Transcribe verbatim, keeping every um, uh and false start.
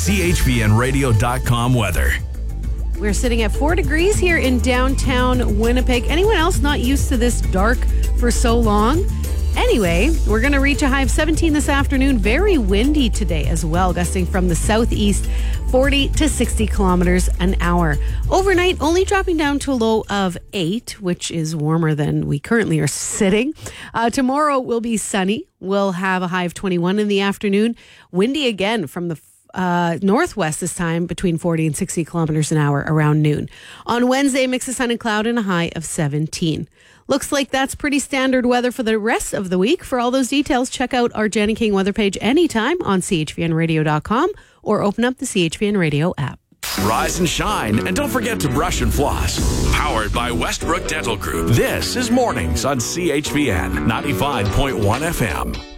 C H V N radio dot com weather. We're sitting at four degrees here in downtown Winnipeg. Anyone else not used to this dark for so long? Anyway, we're going to reach a high of seventeen this afternoon. Very windy today as well, gusting from the southeast, forty to sixty kilometers an hour. Overnight, only dropping down to a low of eight, which is warmer than we currently are sitting. Uh, tomorrow will be sunny. We'll have a high of twenty-one in the afternoon. Windy again from the Uh, northwest this time, between forty and sixty kilometers an hour around noon. On Wednesday, mix of sun and cloud and a high of seventeen. Looks like that's pretty standard weather for the rest of the week. For all those details, check out our Jenny King weather page anytime on C H V N radio dot com or open up the C H V N Radio app. Rise and shine, and don't forget to brush and floss. Powered by Westbrook Dental Group. This is Mornings on C H V N ninety-five point one F M.